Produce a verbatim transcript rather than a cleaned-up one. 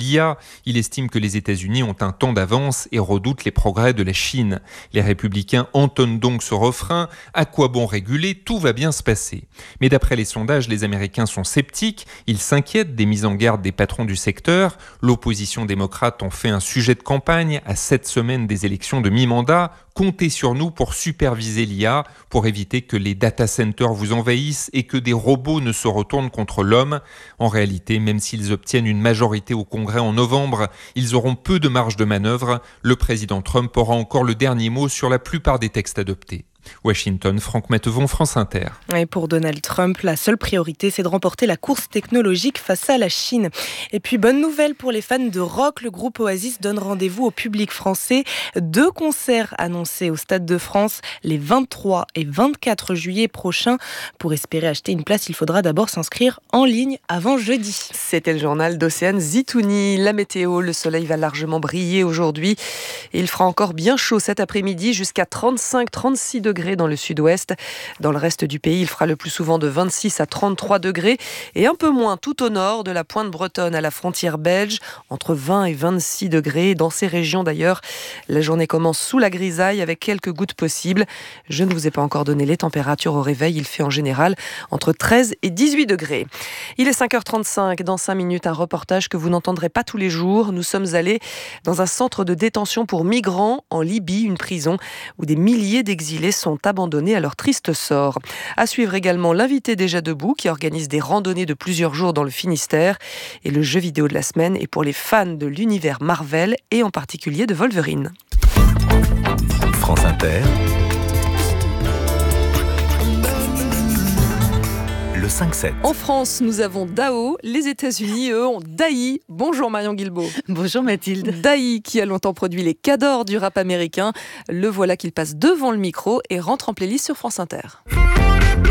l'I A. Il estime que les États-Unis ont un temps d'avance et redoute les progrès de la Chine. Les républicains entonnent donc ce refrain « À quoi bon réguler ? Tout va bien se passer ». Mais d'après les sondages, les Américains sont sceptiques. Ils s'inquiètent des mises en garde des patrons du secteur. L'opposition démocrate en fait un sujet de campagne à sept semaines des élections de mi-mandat. Comptez sur nous pour superviser l'I A, pour éviter que les data centers vous envahissent et que des robots ne se retournent contre l'homme. En réalité, même s'ils obtiennent une majorité au Congrès en novembre, ils auront peu de marge de manœuvre. Le président Trump aura encore le dernier mot sur la plupart des textes adoptés. Washington, Franck Mattevon, France Inter. Et pour Donald Trump, la seule priorité, c'est de remporter la course technologique face à la Chine. Et puis, bonne nouvelle pour les fans de rock, le groupe Oasis donne rendez-vous au public français. Deux concerts annoncés au Stade de France les vingt-trois et vingt-quatre juillet prochains. Pour espérer acheter une place, il faudra d'abord s'inscrire en ligne avant jeudi. C'était le journal d'Océane Zitouni. La météo, le soleil va largement briller aujourd'hui. Et il fera encore bien chaud cet après-midi, jusqu'à trente-cinq à trente-six degrés dans le sud-ouest. Dans le reste du pays, il fera le plus souvent de vingt-six à trente-trois degrés et un peu moins tout au nord, de la pointe bretonne à la frontière belge, entre vingt et vingt-six degrés. Dans ces régions d'ailleurs, la journée commence sous la grisaille avec quelques gouttes possibles. Je ne vous ai pas encore donné les températures au réveil. Il fait en général entre treize et dix-huit degrés. Il est cinq heures trente-cinq. Dans cinq minutes, un reportage que vous n'entendrez pas tous les jours. Nous sommes allés dans un centre de détention pour migrants en Libye, une prison où des milliers d'exilés sont abandonnés à leur triste sort. À suivre également l'invité déjà debout qui organise des randonnées de plusieurs jours dans le Finistère. Et le jeu vidéo de la semaine est pour les fans de l'univers Marvel et en particulier de Wolverine. France Inter. Le cinq sept. En France, nous avons Dao. Les États-Unis, eux, ont Dai. Bonjour Marion Guilbault. Bonjour Mathilde. Dai, qui a longtemps produit les cadors du rap américain. Le voilà qu'il passe devant le micro et rentre en playlist sur France Inter.